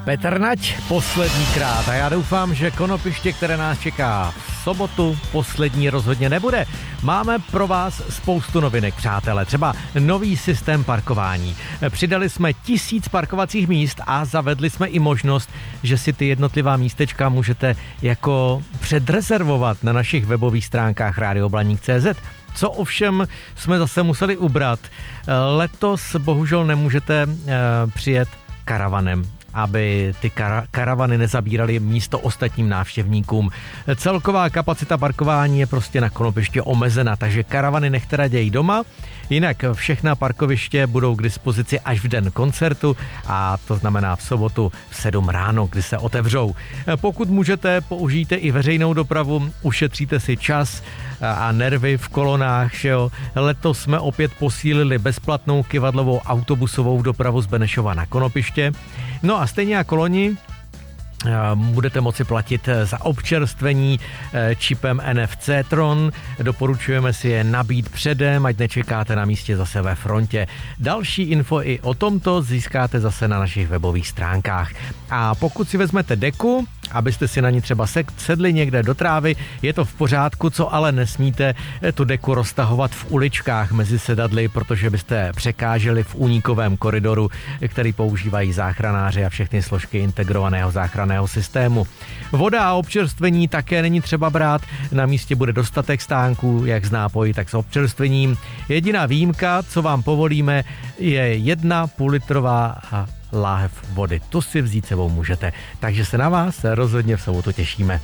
Petr Nať posledníkrát a já doufám, že konopiště, které nás čeká v sobotu, poslední rozhodně nebude. Máme pro vás spoustu novinek, přátelé, třeba nový systém parkování. Přidali jsme 1000 parkovacích míst a zavedli jsme i možnost, že si ty jednotlivá místečka můžete jako předrezervovat na našich webových stránkách radioblaník.cz. Co ovšem jsme zase museli ubrat. Letos bohužel nemůžete přijet karavanem, aby ty karavany nezabíraly místo ostatním návštěvníkům. Celková kapacita parkování je prostě na konopiště omezena, takže karavany nechte raději doma, jinak všechna parkoviště budou k dispozici až v den koncertu a to znamená v sobotu v 7 ráno, kdy se otevřou. Pokud můžete, použijte i veřejnou dopravu, ušetříte si čas a nervy v kolonách, že jo. Letos jsme opět posílili bezplatnou kyvadlovou autobusovou dopravu z Benešova na konopiště. No a stejně jako loni budete moci platit za občerstvení čipem NFC Tron. Doporučujeme si je nabít předem, ať nečekáte na místě zase ve frontě. Další info i o tomto získáte zase na našich webových stránkách. A pokud si vezmete deku, abyste si na ní třeba sedli někde do trávy, je to v pořádku, co ale nesmíte tu deku roztahovat v uličkách mezi sedadly, protože byste překáželi v únikovém koridoru, který používají záchranáři a všechny složky integrovaného záchranného systému. Voda a občerstvení také není třeba brát, na místě bude dostatek stánků, jak z nápojí, tak s občerstvením. Jediná výjimka, co vám povolíme, je 1 půllitrová láhev vody. Tu si vzít sebou můžete. Takže se na vás rozhodně v sobotu těšíme.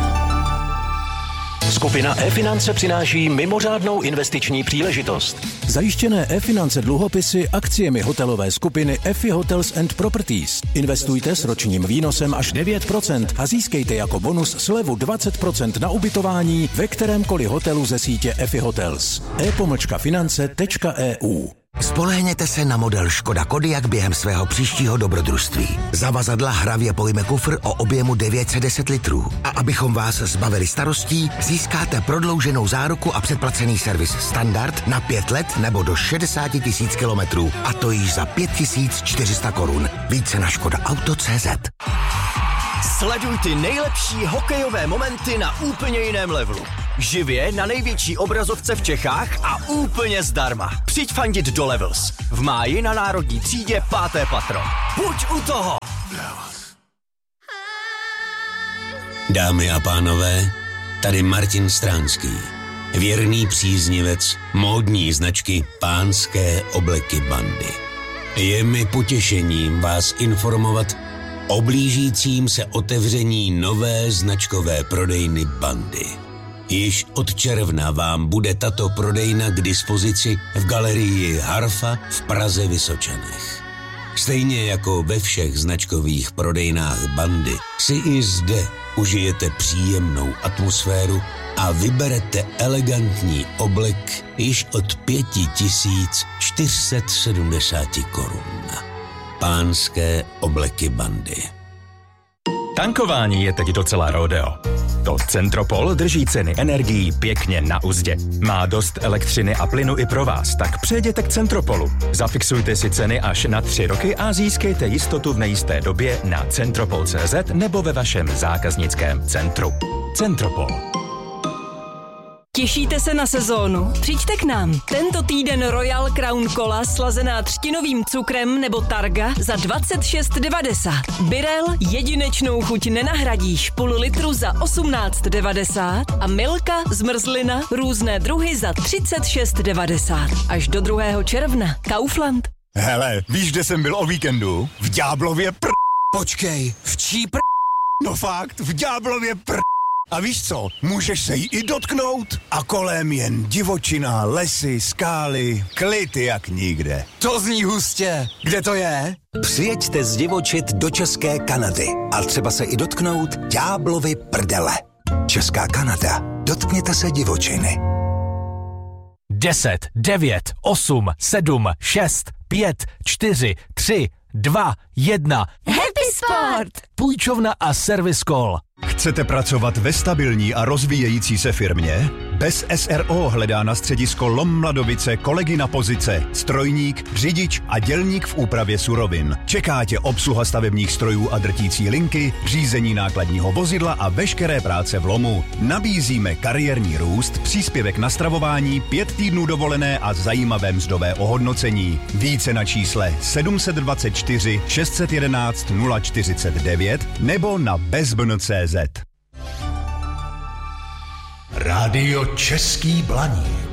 Skupina E-finance přináší mimořádnou investiční příležitost. Zajištěné E-finance dluhopisy akciemi hotelové skupiny EFI Hotels and Properties. Investujte s ročním výnosem až 9% a získejte jako bonus slevu 20% na ubytování ve kterémkoliv hotelu ze sítě EFI Hotels. e-finance.eu. Spolehněte se na model Škoda Kodiaq během svého příštího dobrodružství. Zavazadla hravě pojme kufr o objemu 910 litrů. A abychom vás zbavili starostí, získáte prodlouženou záruku a předplacený servis standard na 5 let nebo do 60 000 kilometrů. A to již za 5400 korun. Více na škodaauto.cz. Sleduj ty nejlepší hokejové momenty na úplně jiném levelu. Živě na největší obrazovce v Čechách a úplně zdarma. Přijď fandit do Levels. V máji na Národní třídě 5. patro. Buď u toho! Dámy a pánové, tady Martin Stránský. Věrný příznivec módní značky Pánské obleky Bandy. Je mi potěšením vás informovat o blížícím se otevření nové značkové prodejny Bandy. Již od června vám bude tato prodejna k dispozici v galerii Harfa v Praze Vysočanech. Stejně jako ve všech značkových prodejnách Bandy si i zde užijete příjemnou atmosféru a vyberete elegantní oblek již od 5470 korun. Pánské obleky Bandy. Tankování je teď docela rodeo. To Centropol drží ceny energií pěkně na uzdě. Má dost elektřiny a plynu i pro vás, tak přejděte k Centropolu. Zafixujte si ceny až na 3 roky a získejte jistotu v nejisté době na centropol.cz nebo ve vašem zákaznickém centru. Centropol. Těšíte se na sezónu? Přijďte k nám. Tento týden Royal Crown Cola slazená třtinovým cukrem nebo Targa za 26,90. Birel jedinečnou chuť nenahradíš, půl litru za 18,90 a Milka zmrzlina různé druhy za 36,90. Až do 2. června. Kaufland. Hele, víš, kde jsem byl o víkendu? V Ďáblově Počkej, v čí No fakt, v Ďáblově A víš co, můžeš se jí i dotknout a kolem jen divočina, lesy, skály, klid jak nikde. To zní hustě. Kde to je? Přijeďte zdivočit do České Kanady a třeba se i dotknout Ďáblovy prdele. Česká Kanada. Dotkněte se divočiny. 10, 9, 8, 7, 6, 5, 4, 3, 2, 1. Happy Sport! Půjčovna a Service Call. Chcete pracovat ve stabilní a rozvíjející se firmě? Bez SRO hledá na středisko Lom Mladovice kolegy na pozice, strojník, řidič a dělník v úpravě surovin. Čeká tě obsluha stavebních strojů a drtící linky, řízení nákladního vozidla a veškeré práce v lomu. Nabízíme kariérní růst, příspěvek na stravování, 5 týdnů dovolené a zajímavé mzdové ohodnocení. Více na čísle 724 611 049 nebo na bezbn.cz. Rádio Český Blaník.